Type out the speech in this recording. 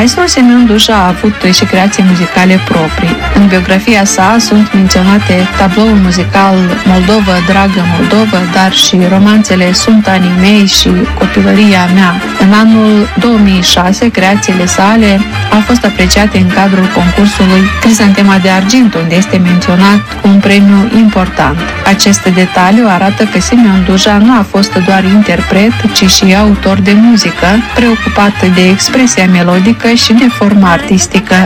Maestrul Simeon Dușa a avut și creații muzicale proprii. În biografia sa sunt menționate tabloul muzical Moldova, dragă Moldova, dar și romanțele Sunt anii mei și Copilăria mea. În anul 2006, creațiile sale au fost apreciate în cadrul concursului Crisantema de Argint, unde este menționat cu un premiu important. Acest detaliu arată că Simeon Dușa nu a fost doar interpret, ci și autor de muzică, preocupat de expresia melodică și de forma artistică